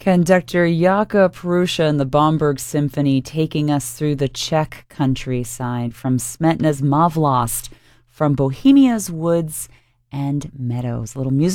Conductor Jakub Ruscha and the Bomberg Symphony taking us through the Czech countryside, from Smetana's Mavlost, from Bohemia's woods and meadows. A little music